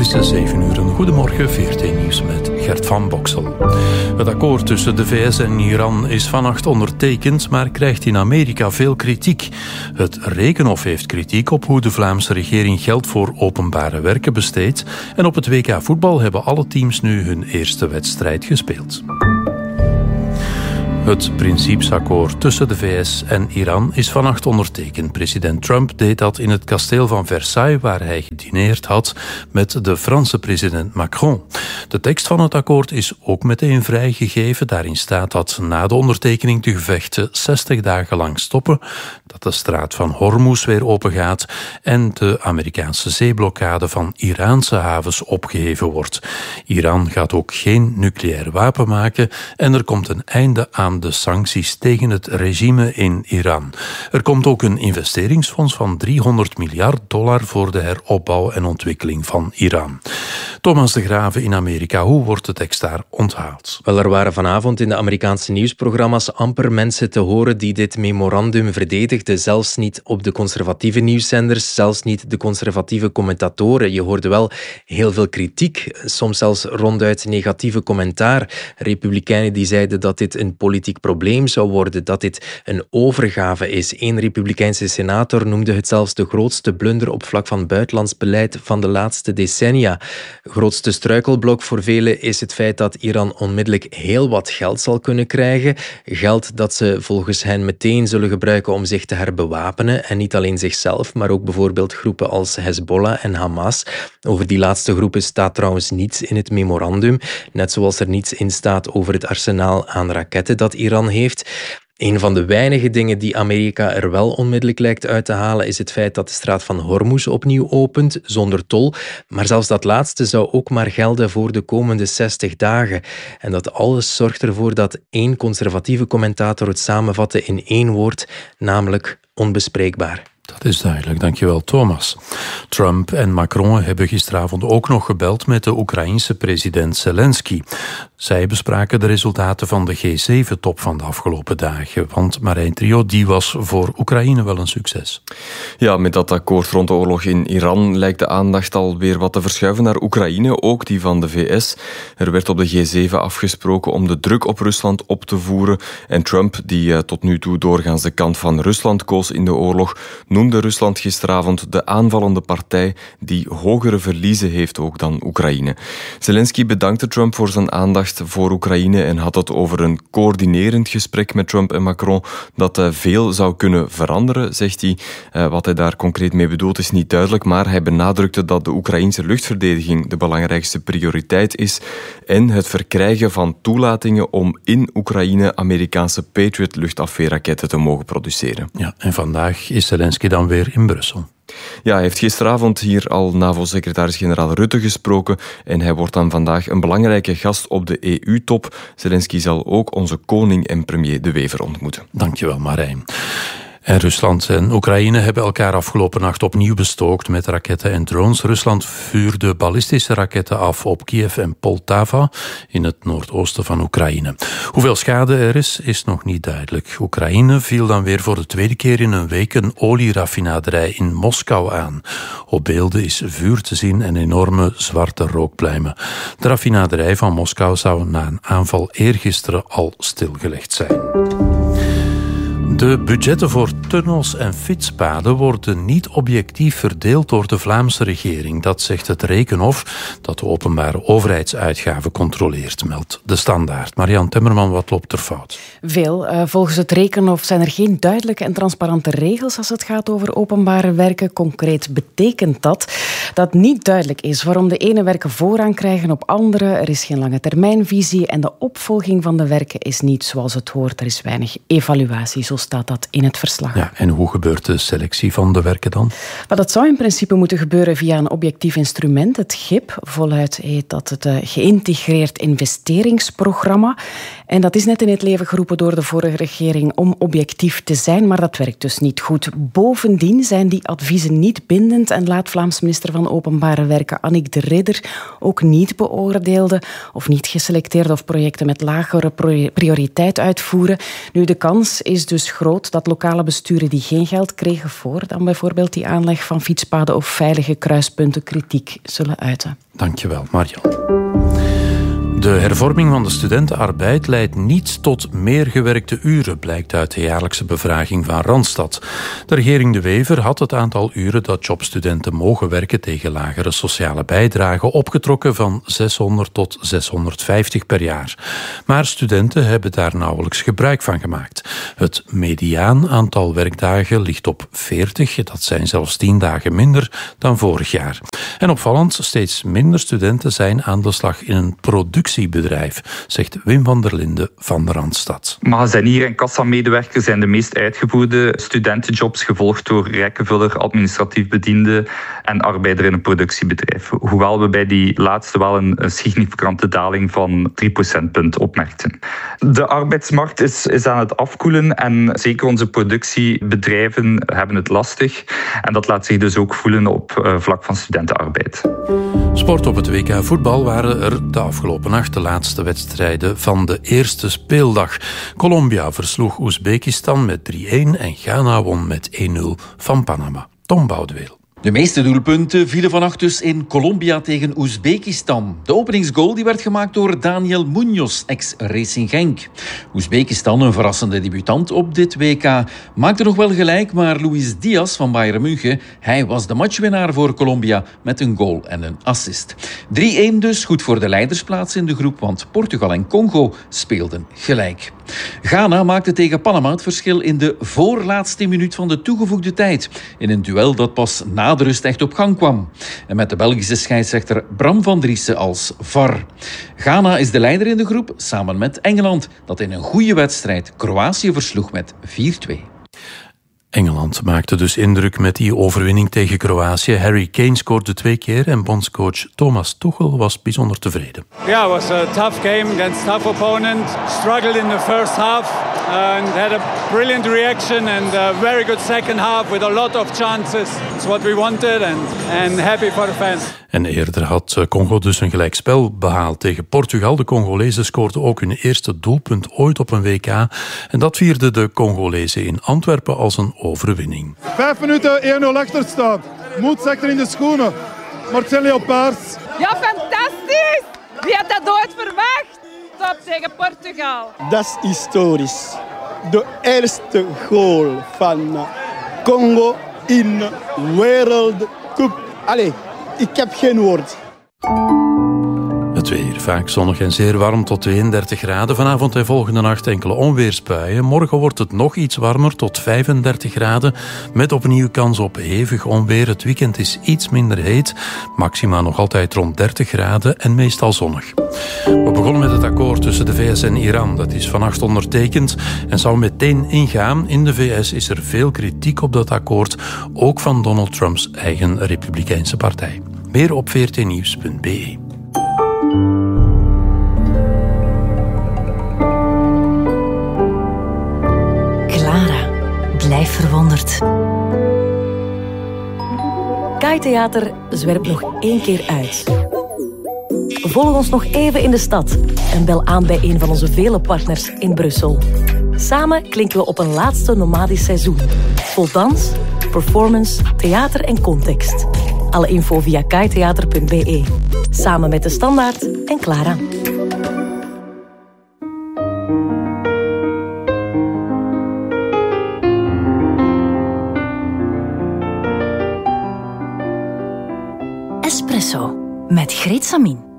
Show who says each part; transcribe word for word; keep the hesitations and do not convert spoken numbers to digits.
Speaker 1: is zeven uur. Goedemorgen, V R T Nieuws met Gert van Boksel. Het akkoord tussen de V S en Iran is vannacht ondertekend, maar krijgt in Amerika veel kritiek. Het Rekenhof heeft kritiek op hoe de Vlaamse regering geld voor openbare werken besteedt. En op het W K voetbal hebben alle teams nu hun eerste wedstrijd gespeeld. Het principesakkoord tussen de V S en Iran is vannacht ondertekend. President Trump deed dat in het kasteel van Versailles, waar hij gedineerd had met de Franse president Macron. De tekst van het akkoord is ook meteen vrijgegeven. Daarin staat dat na de ondertekening de gevechten zestig dagen lang stoppen, dat de straat van Hormuz weer opengaat en de Amerikaanse zeeblokkade van Iraanse havens opgeheven wordt. Iran gaat ook geen nucleair wapen maken en er komt een einde aan de sancties tegen het regime in Iran. Er komt ook een investeringsfonds van driehonderd miljard dollar voor de heropbouw en ontwikkeling van Iran. Thomas de Graven in Amerika, hoe wordt de tekst daar onthaald?
Speaker 2: Wel, er waren vanavond in de Amerikaanse nieuwsprogramma's amper mensen te horen die dit memorandum verdedigden. Zelfs niet op de conservatieve nieuwszenders, zelfs niet de conservatieve commentatoren. Je hoorde wel heel veel kritiek, soms zelfs ronduit negatieve commentaar. Republikeinen die zeiden dat dit een politiek probleem zou worden, dat dit een overgave is. Eén republikeinse senator noemde het zelfs de grootste blunder op vlak van buitenlands beleid van de laatste decennia. Grootste struikelblok voor velen is het feit dat Iran onmiddellijk heel wat geld zal kunnen krijgen. Geld dat ze volgens hen meteen zullen gebruiken om zich te herbewapenen. En niet alleen zichzelf, maar ook bijvoorbeeld groepen als Hezbollah en Hamas. Over die laatste groepen staat trouwens niets in het memorandum. Net zoals er niets in staat over het arsenaal aan raketten dat Iran heeft. Een van de weinige dingen die Amerika er wel onmiddellijk lijkt uit te halen is het feit dat de straat van Hormuz opnieuw opent, zonder tol. Maar zelfs dat laatste zou ook maar gelden voor de komende zestig dagen. En dat alles zorgt ervoor dat één conservatieve commentator het samenvatte in één woord, namelijk onbespreekbaar.
Speaker 1: Dat is duidelijk, dankjewel Thomas. Trump en Macron hebben gisteravond ook nog gebeld met de Oekraïense president Zelensky. Zij bespraken de resultaten van de G zeven top van de afgelopen dagen. Want Marijn Trio, die was voor Oekraïne wel een succes.
Speaker 3: Ja, met dat akkoord rond de oorlog in Iran lijkt de aandacht alweer wat te verschuiven naar Oekraïne, ook die van de V S. Er werd op de G zeven afgesproken om de druk op Rusland op te voeren. En Trump, die uh, tot nu toe doorgaans de kant van Rusland koos in de oorlog, noemde Rusland gisteravond de aanvallende partij die hogere verliezen heeft ook dan Oekraïne. Zelensky bedankte Trump voor zijn aandacht voor Oekraïne en had het over een coördinerend gesprek met Trump en Macron dat uh, veel zou kunnen veranderen, zegt hij. Uh, wat hij daar concreet mee bedoelt is niet duidelijk, maar hij benadrukte dat de Oekraïnse luchtverdediging de belangrijkste prioriteit is en het verkrijgen van toelatingen om in Oekraïne Amerikaanse Patriot luchtafweerraketten te mogen produceren.
Speaker 1: Ja, en vandaag is Zelensky dan weer in Brussel.
Speaker 3: Ja, hij heeft gisteravond hier al NAVO-secretaris-generaal Rutte gesproken en hij wordt dan vandaag een belangrijke gast op de E U-top. Zelensky zal ook onze koning en premier De Wever ontmoeten.
Speaker 1: Dankjewel, Marijn. En Rusland en Oekraïne hebben elkaar afgelopen nacht opnieuw bestookt met raketten en drones. Rusland vuurde ballistische raketten af op Kiev en Poltava in het noordoosten van Oekraïne. Hoeveel schade er is, is nog niet duidelijk. Oekraïne viel dan weer voor de tweede keer in een week een olieraffinaderij in Moskou aan. Op beelden is vuur te zien en enorme zwarte rookpluimen. De raffinaderij van Moskou zou na een aanval eergisteren al stilgelegd zijn. De budgetten voor tunnels en fietspaden worden niet objectief verdeeld door de Vlaamse regering. Dat zegt het Rekenhof, dat de openbare overheidsuitgaven controleert, meldt De Standaard. Marianne Timmerman, wat loopt er fout?
Speaker 4: Veel. Uh, volgens het Rekenhof zijn er geen duidelijke en transparante regels als het gaat over openbare werken. Concreet betekent dat dat niet duidelijk is waarom de ene werken voorrang krijgen op andere. Er is geen lange termijnvisie en de opvolging van de werken is niet zoals het hoort. Er is weinig evaluatie, zo staat dat in het verslag.
Speaker 1: Ja, en hoe gebeurt de selectie van de werken dan?
Speaker 4: Maar dat zou in principe moeten gebeuren via een objectief instrument, het G I P. Voluit heet dat het uh, geïntegreerd investeringsprogramma. En dat is net in het leven geroepen door de vorige regering om objectief te zijn, maar dat werkt dus niet goed. Bovendien zijn die adviezen niet bindend en laat Vlaams minister van Openbare Werken Annick de Ridder ook niet beoordeelde of niet geselecteerde of projecten met lagere prioriteit uitvoeren. Nu, de kans is dus groot dat lokale besturen die geen geld kregen voor dan bijvoorbeeld die aanleg van fietspaden of veilige kruispunten kritiek zullen uiten.
Speaker 1: Dankjewel, Marian. De hervorming van de studentenarbeid leidt niet tot meer gewerkte uren, blijkt uit de jaarlijkse bevraging van Randstad. De regering De Wever had het aantal uren dat jobstudenten mogen werken tegen lagere sociale bijdrage opgetrokken van zeshonderd tot zeshonderdvijftig per jaar. Maar studenten hebben daar nauwelijks gebruik van gemaakt. Het mediaan aantal werkdagen ligt op veertig, dat zijn zelfs tien dagen minder dan vorig jaar. En opvallend, steeds minder studenten zijn aan de slag in een productiebedrijf, zegt Wim van der Linden van de Randstad.
Speaker 5: Magazinier en kassamedewerker zijn de meest uitgevoerde studentenjobs, gevolgd door rijkenvuller, administratief bediende en arbeider in een productiebedrijf. Hoewel we bij die laatste wel een, een significante daling van drie procentpunt opmerkten. De arbeidsmarkt is, is aan het afkoelen en zeker onze productiebedrijven hebben het lastig. En dat laat zich dus ook voelen op uh, vlak van studentenarbeid.
Speaker 1: Sport op het W K voetbal waren er de afgelopen nacht de laatste wedstrijden van de eerste speeldag. Colombia versloeg Oezbekistan met drie-een en Ghana won met één nul van Panama. Tom Boudeweel.
Speaker 6: De meeste doelpunten vielen vannacht dus in Colombia tegen Oezbekistan. De openingsgoal die werd gemaakt door Daniel Munoz, ex-Racing Genk. Oezbekistan, een verrassende debutant op dit W K, maakte nog wel gelijk, maar Luis Diaz van Bayern München, hij was de matchwinnaar voor Colombia met een goal en een assist. drie-een dus, goed voor de leidersplaats in de groep, want Portugal en Congo speelden gelijk. Ghana maakte tegen Panama het verschil in de voorlaatste minuut van de toegevoegde tijd, in een duel dat pas na de rust echt op gang kwam. En met de Belgische scheidsrechter Bram van Driessen als V A R. Ghana is de leider in de groep, samen met Engeland, dat in een goede wedstrijd Kroatië versloeg met vier-twee.
Speaker 1: Engeland maakte dus indruk met die overwinning tegen Kroatië. Harry Kane scoorde twee keer en bondscoach Thomas Tuchel was bijzonder tevreden.
Speaker 7: Yeah, it was a tough game against a tough opponent. Struggled in the first half and had a brilliant reaction and a very good second half with a lot of chances. It's what we wanted and, and happy for the fans.
Speaker 1: En eerder had Congo dus een gelijkspel behaald tegen Portugal. De Congolezen scoorden ook hun eerste doelpunt ooit op een W K. En dat vierden de Congolezen in Antwerpen als een overwinning.
Speaker 8: Vijf minuten één nul achterstand. Moed zegt er in de schoenen. Marcel Leopards.
Speaker 9: Ja, fantastisch! Wie had dat ooit verwacht? Top tegen Portugal.
Speaker 10: Dat is historisch. De eerste goal van Congo in World Cup. Allee, ik heb geen woord.
Speaker 1: Het weer vaak zonnig en zeer warm tot tweeëndertig graden. Vanavond en volgende nacht enkele onweersbuien. Morgen wordt het nog iets warmer tot vijfendertig graden. Met opnieuw kans op hevig onweer. Het weekend is iets minder heet. Maxima nog altijd rond dertig graden en meestal zonnig. We begonnen met het akkoord tussen de V S en Iran. Dat is vannacht ondertekend en zou meteen ingaan. In de V S is er veel kritiek op dat akkoord. Ook van Donald Trumps eigen Republikeinse partij. Meer op v r t nieuws punt b e.
Speaker 11: Clara, blijf verwonderd. Kai Theater zwerpt nog één keer uit. Volg ons nog even in de stad en bel aan bij een van onze vele partners in Brussel. Samen klinken we op een laatste nomadisch seizoen. Vol dans, performance, theater en context. Alle info via kaitheater punt b e. Samen met De Standaard en Clara.
Speaker 12: Espresso met Greet Samin.